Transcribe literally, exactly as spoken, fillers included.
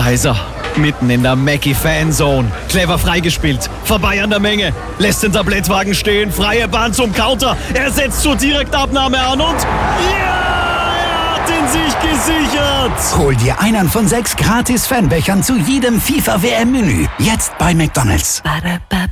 Da ist er, mitten in der Mackie-Fanzone. Clever freigespielt, vorbei an der Menge, lässt den Tablettwagen stehen, freie Bahn zum Counter. Er setzt zur Direktabnahme an und ja, er hat ihn sich gesichert. Hol dir einen von sechs gratis Fanbechern zu jedem FIFA-W M-Menü. Jetzt bei McDonald's. Badababa.